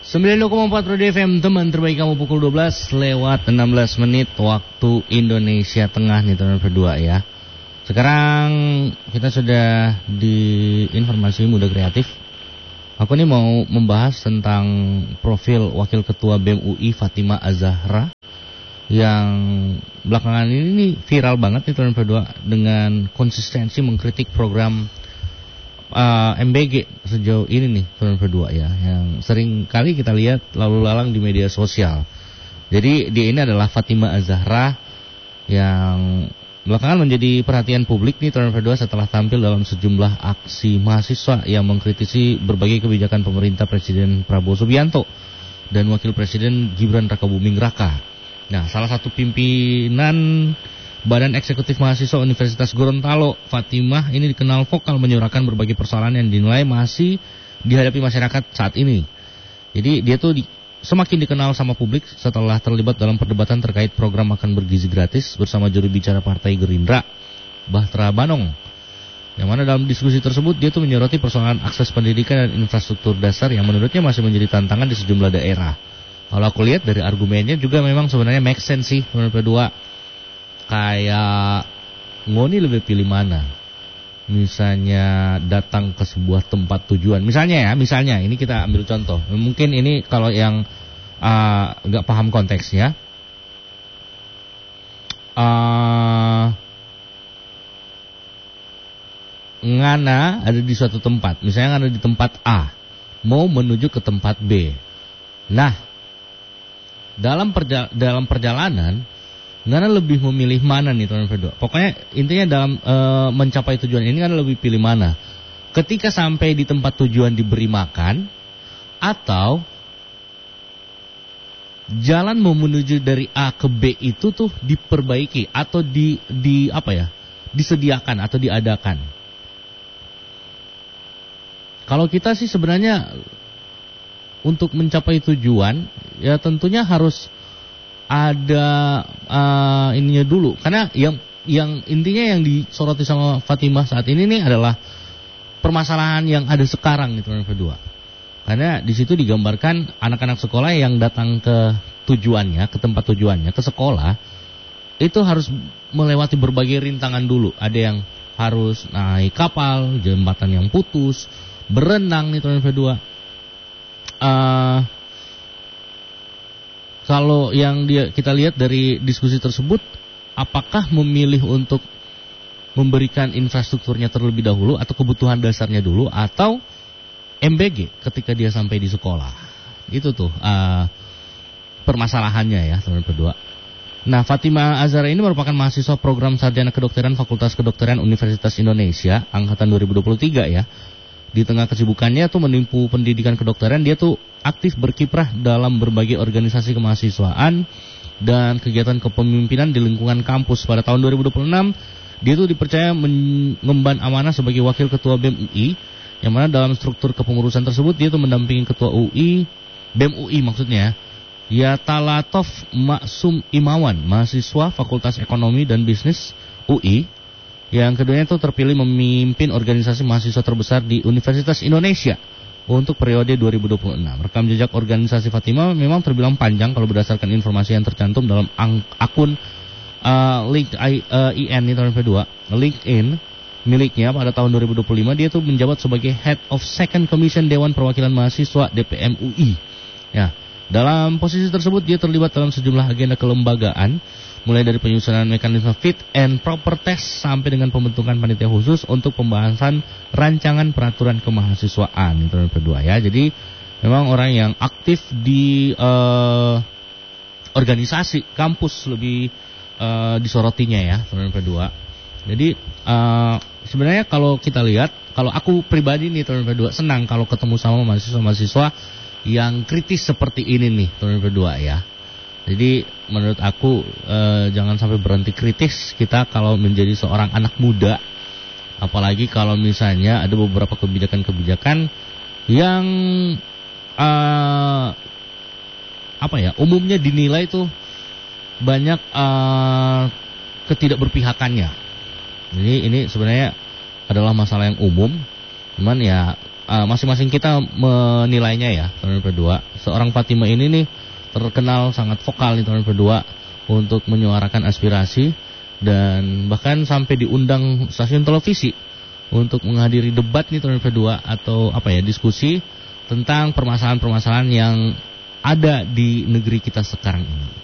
90,4 Radio FM, teman terbaik kamu, pukul 12 lewat 16 menit waktu Indonesia Tengah nih teman berdua ya. Sekarang kita sudah di informasi muda kreatif. Aku nih mau membahas tentang profil Wakil Ketua BEM UI Fatimah Az-Zahra yang belakangan ini nih viral banget nih teman berdua dengan konsistensi mengkritik program MBG sejauh ini nih teman berdua ya, yang sering kali kita lihat lalu lalang di media sosial. Jadi dia ini adalah Fatimah Az-Zahra yang belakangan menjadi perhatian publik nih teman berdua setelah tampil dalam sejumlah aksi mahasiswa yang mengkritisi berbagai kebijakan pemerintah Presiden Prabowo Subianto dan Wakil Presiden Gibran Rakabuming Raka. Nah, salah satu pimpinan Badan Eksekutif Mahasiswa Universitas Gorontalo, Fatimah ini dikenal vokal menyuarakan berbagai persoalan yang dinilai masih dihadapi masyarakat saat ini. Jadi dia tuh semakin dikenal sama publik setelah terlibat dalam perdebatan terkait program makan bergizi gratis bersama juru bicara Partai Gerindra, Bahtera Banong. Yang mana dalam diskusi tersebut dia tuh menyoroti persoalan akses pendidikan dan infrastruktur dasar yang menurutnya masih menjadi tantangan di sejumlah daerah. Kalau aku lihat dari argumennya juga memang sebenarnya make sense sih menurut berdua. Kayak Ngoni lebih pilih mana? Misalnya datang ke sebuah tempat tujuan. Misalnya ini kita ambil contoh. Mungkin ini kalau yang nggak paham konteksnya, Ngana ada di suatu tempat. Misalnya Ngana di tempat A, mau menuju ke tempat B. Nah, dalam perjalanan Ngana lebih memilih mana nih teman berdua? Pokoknya intinya dalam mencapai tujuan ini kan lebih pilih mana? Ketika sampai di tempat tujuan diberi makan, atau jalan mau menuju dari A ke B itu tuh diperbaiki atau disediakan atau diadakan. Kalau kita sih sebenarnya untuk mencapai tujuan ya tentunya harus ada ininya dulu, karena yang intinya yang disoroti sama Fatimah saat ini nih adalah permasalahan yang ada sekarang nih teman berdua. Karena di situ digambarkan anak-anak sekolah yang datang ke tujuannya, ke tempat tujuannya, ke sekolah itu harus melewati berbagai rintangan dulu. Ada yang harus naik kapal, jembatan yang putus, berenang nih teman berdua. Kalau yang kita lihat dari diskusi tersebut, apakah memilih untuk memberikan infrastrukturnya terlebih dahulu atau kebutuhan dasarnya dulu, atau MBG ketika dia sampai di sekolah? Itu tuh permasalahannya ya teman berdua. Nah, Fatimah Az-Zahra ini merupakan mahasiswa program sarjana kedokteran Fakultas Kedokteran Universitas Indonesia angkatan 2023 ya. Di tengah kesibukannya tuh menempuh pendidikan kedokteran, dia tuh aktif berkiprah dalam berbagai organisasi kemahasiswaan dan kegiatan kepemimpinan di lingkungan kampus. Pada tahun 2026, dia tuh dipercaya mengemban amanah sebagai Wakil Ketua BEM UI, yang mana dalam struktur kepengurusan tersebut dia tuh mendampingi Ketua UI, BEM UI maksudnya, ya Talatov Maksum Imawan, mahasiswa Fakultas Ekonomi dan Bisnis UI. Yang keduanya itu terpilih memimpin organisasi mahasiswa terbesar di Universitas Indonesia untuk periode 2026. Rekam jejak organisasi Fatimah memang terbilang panjang kalau berdasarkan informasi yang tercantum dalam akun LinkedIn LinkedIn miliknya. Pada tahun 2025 dia tuh menjabat sebagai Head of Second Commission Dewan Perwakilan Mahasiswa DPM UI. Ya, dalam posisi tersebut dia terlibat dalam sejumlah agenda kelembagaan, mulai dari penyusunan mekanisme fit and proper test sampai dengan pembentukan panitia khusus untuk pembahasan rancangan peraturan kemahasiswaan itu berdua ya. Jadi memang orang yang aktif di organisasi kampus lebih disorotinya ya teman berdua. Jadi sebenarnya kalau kita lihat, kalau aku pribadi nih teman berdua senang kalau ketemu sama mahasiswa-mahasiswa yang kritis seperti ini nih teman berdua ya. Jadi menurut aku jangan sampai berhenti kritis kita kalau menjadi seorang anak muda. Apalagi kalau misalnya ada beberapa kebijakan-kebijakan yang umumnya dinilai tuh banyak ketidakberpihakannya. Jadi ini sebenarnya adalah masalah yang umum. Cuman ya masing-masing kita menilainya ya, teman berdua. Seorang Fatima ini nih terkenal sangat vokal nih teman berdua untuk menyuarakan aspirasi dan bahkan sampai diundang stasiun televisi untuk menghadiri debat nih teman berdua atau diskusi tentang permasalahan-permasalahan yang ada di negeri kita sekarang ini.